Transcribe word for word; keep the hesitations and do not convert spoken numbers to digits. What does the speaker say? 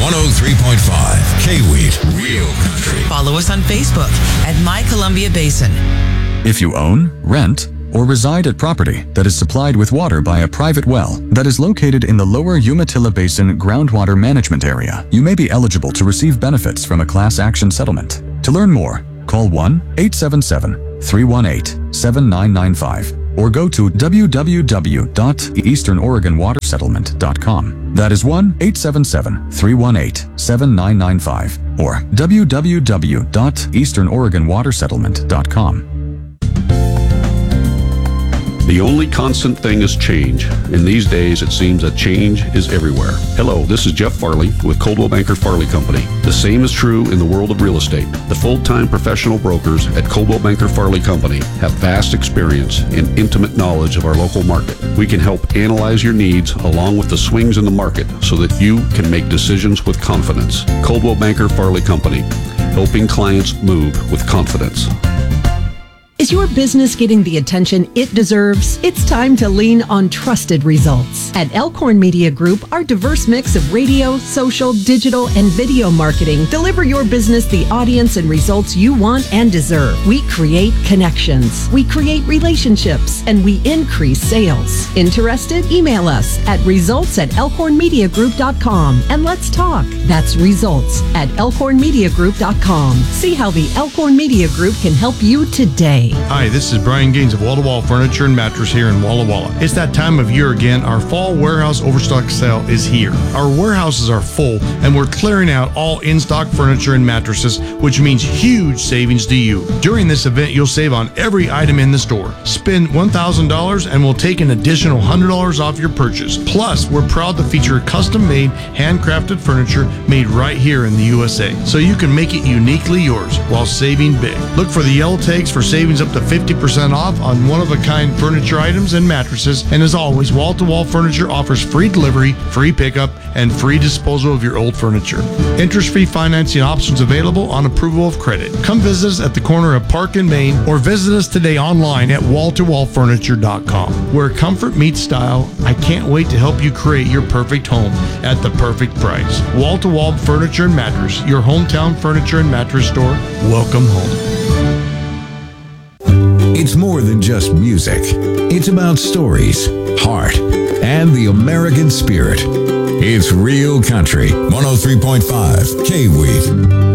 one oh three point five K-Wheat, Real Country. Follow us on Facebook at My Columbia Basin. If you own, rent, or reside at property that is supplied with water by a private well that is located in the lower Umatilla Basin groundwater management area, you may be eligible to receive benefits from a class action settlement. To learn more, call one eight seven seven, three one eight, seven nine nine five or go to w w w dot eastern oregon water settlement dot com. That is one eight seven seven, three one eight, seven nine nine five or w w w dot eastern oregon water settlement dot com. The only constant thing is change. In these days, it seems that change is everywhere. Hello, this is Jeff Farley with Coldwell Banker Farley Company. The same is true in the world of real estate. The full-time professional brokers at Coldwell Banker Farley Company have vast experience and intimate knowledge of our local market. We can help analyze your needs along with the swings in the market so that you can make decisions with confidence. Coldwell Banker Farley Company, helping clients move with confidence. Is your business getting the attention it deserves? It's time to lean on trusted results. At Elkhorn Media Group, our diverse mix of radio, social, digital, and video marketing deliver your business the audience and results you want and deserve. We create connections, we create relationships, and we increase sales. Interested? Email us at results at elkhorn media group dot com and let's talk. That's results at elkhorn media group dot com. See how the Elkhorn Media Group can help you today. Hi, this is Brian Gaines of Wall to Wall Furniture and Mattress here in Walla Walla. It's that time of year again. Our fall warehouse overstock sale is here. Our warehouses are full and we're clearing out all in-stock furniture and mattresses, which means huge savings to you. During this event, you'll save on every item in the store. Spend one thousand dollars and we'll take an additional one hundred dollars off your purchase. Plus, we're proud to feature custom-made, handcrafted furniture made right here in the U S A, so you can make it uniquely yours while saving big. Look for the yellow tags for savings up to fifty percent off on one-of-a-kind furniture items and mattresses. And as always, Wall-to-Wall Furniture offers free delivery, free pickup, and free disposal of your old furniture. Interest-free financing options available on approval of credit. Come visit us at the corner of Park and Main or visit us today online at wall to wall furniture dot com. Where comfort meets style, I can't wait to help you create your perfect home at the perfect price. Wall-to-Wall Furniture and Mattress, your hometown furniture and mattress store. Welcome home. It's more than just music. It's about stories, heart, and the American spirit. It's Real Country, one oh three point five K-Wheat.